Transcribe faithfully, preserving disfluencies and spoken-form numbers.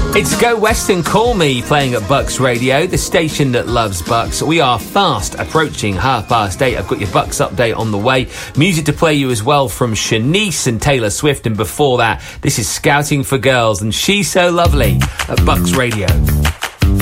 It's Go West and Call Me playing at Bucks Radio, the station that loves Bucks. We are fast approaching half past eight. I've got your Bucks update on the way. Music to play you as well from Shanice and Taylor Swift. And before that, this is Scouting for Girls and She's So Lovely at Bucks Radio.